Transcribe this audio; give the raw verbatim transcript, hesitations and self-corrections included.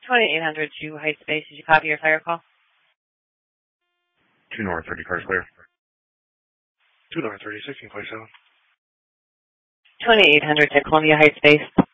twenty-eight hundred to Heights Base. Did you copy your fire call? two North thirty, cars clear. two North thirty, sixteen point seven. twenty-eight hundred to Columbia Heights Base.